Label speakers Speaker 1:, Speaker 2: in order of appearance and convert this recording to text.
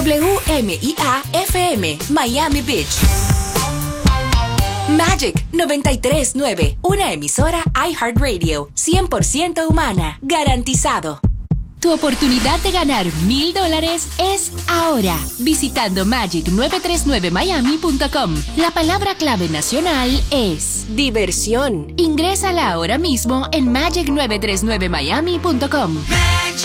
Speaker 1: WMIA-FM, Miami Beach. Magic 93.9, una emisora iHeartRadio, 100% humana, garantizado. Tu oportunidad de ganar $1,000 es ahora, visitando magic939miami.com. La palabra clave nacional es diversión. Ingrésala ahora mismo en magic939miami.com.